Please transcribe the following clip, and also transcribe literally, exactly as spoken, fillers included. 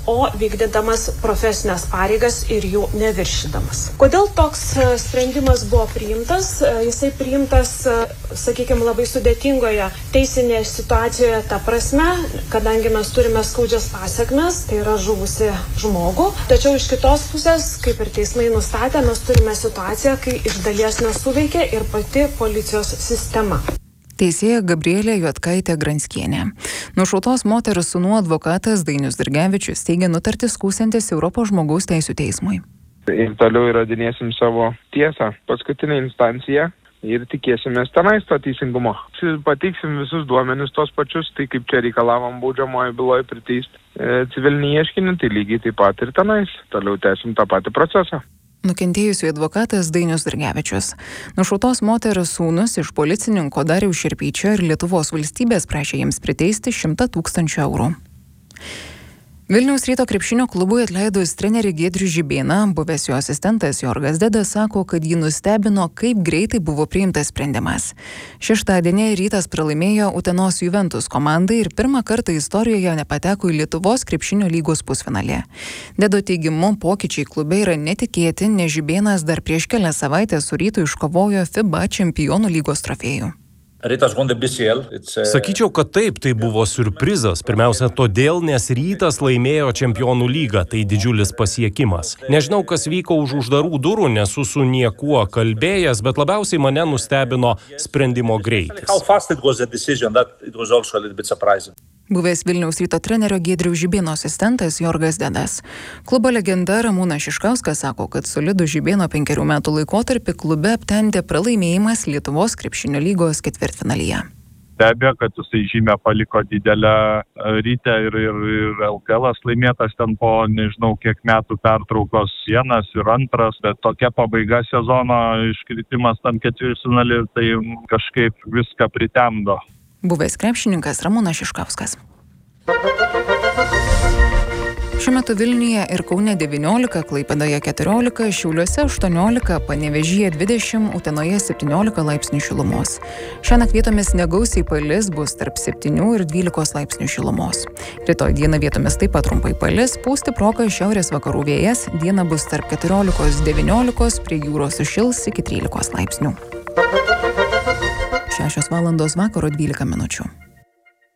o vykdydamas profesinės pareigas ir jų neviršydamas. Kodėl toks sprendimas buvo priimtas? Jisai priimtas, sakykime, labai sudėtingoje teisinėje situacijoje ta prasme, kadangi mes turime skaudžias pasiekmes, tai yra žuvusi žmogų. Tačiau iš kitos pusės, kaip ir teismai nustatė, mes turime situaciją, kai iš dalies nesuveikia ir pati policijos sistema. Teisėja Gabrielė Juodkaitė Granskienė. Nušautos moters sūnų advokatas Dainius Dirgevičius teigia nutartį skųsiantis Europos žmogaus teisių teismui. Ir toliau įrodinėsim savo tiesą, paskutinę instanciją ir tikėsimės tenais to teisingumo. Pateiksim visus duomenis tos pačius, tai kaip čia reikalavom baudžiamojo byloje priteisti e, civilinį ieškinį, tai lygiai taip pat ir tenais. Toliau tęsim tą patį procesą. Nukentėjusių advokatas Dainius Dirgevičius. Nušautos moters sūnus iš policininko Dariaus Šerpyčio ir Lietuvos valstybės prašė jiems priteisti šimtą tūkstančių eurų. Vilniaus Ryto krepšinio klubui atleidus trenerį Giedrių Žibėną, buvęs jo asistentas Jorgas Dedas sako, kad jį nustebino, kaip greitai buvo priimtas sprendimas. Šeštadienį Rytas pralaimėjo Utenos Juventus komandai ir pirmą kartą istorijoje nepateko į Lietuvos krepšinio lygos pusfinalį. Dedo teigimu, pokyčiai klube yra netikėti, nes Žibėnas dar prieš kelias savaitės su Rytu iškovojo FIBA čempionų lygos trofėjų. Sakyčiau, kad taip, tai buvo siurprizas. Pirmiausia, todėl, nes Rytas laimėjo čempionų lygą, tai didžiulis pasiekimas. Nežinau, kas vyko už uždarų durų, nesu su niekuo kalbėjęs, bet labiausiai mane nustebino sprendimo greitis. Buvęs Vilniaus Ryto trenerio Giedriaus Žibėno asistentas Jorgas Dedas. Klubo legenda Ramūnas Šiškauskas sako, kad solidų Žibėno penkerių metų laikotarpį klube aptemdė pralaimėjimas Lietuvos krepšinio lygos ketvirtfinalyje. Be abejo, kad jisai žymę paliko didelę Rytę ir, ir, ir L K L laimėtas ten po nežinau kiek metų pertraukos, vienas ir antras, bet tokia pabaiga sezono, iškritimas tam ketvirtfinalį, tai kažkaip viską pritemdo. Buvęs krepšininkas Ramūnas Šiškauskas. Šiuo metu Vilniuje ir Kaune devyniolika, Klaipėdoje keturiolika, Šiauliuose aštuoniolika, Panevėžyje dvidešimt, Utenoje septyniolika laipsnių šilumos. Šiąnakt vietomis negausiai palis, bus tarp septynių ir dvylikos laipsnių šilumos. Rytoj dieną vietomis taip pat trumpai palis, pūs stiprokas šiaurės vakarų vėjas, diena bus tarp keturiolikos devyniolikos, prie jūros sušils iki trylikos laipsnių. šešios valandos vakaro dvylika minučių.